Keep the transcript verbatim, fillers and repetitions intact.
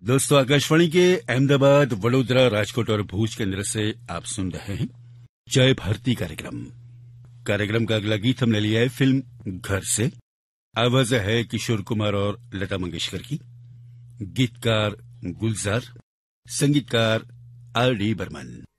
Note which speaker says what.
Speaker 1: दोस्तों, आकाशवाणी के अहमदाबाद, वडोदरा, राजकोट और भूज केंद्र से आप सुन रहे हैं जय भारती कार्यक्रम। कार्यक्रम का अगला गीत हमने लिया है फिल्म घर से। आवाज है किशोर कुमार और लता मंगेशकर की। गीतकार गुलजार, संगीतकार आर डी बर्मन।